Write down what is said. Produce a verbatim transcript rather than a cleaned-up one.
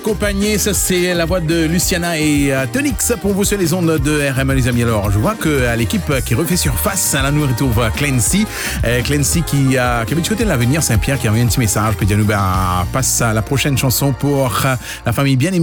Compagnie, ça c'est la voix de Luciana et euh, Tonix pour vous sur les ondes de R M, les amis. Alors, je vois que euh, l'équipe qui refait surface, là nous retrouve Clancy. Euh, Clancy qui, euh, qui avait du côté de l'avenir Saint-Pierre qui a envoyé un petit message. Puis dire nous ben, passe à la prochaine chanson pour euh, la famille bien aimée.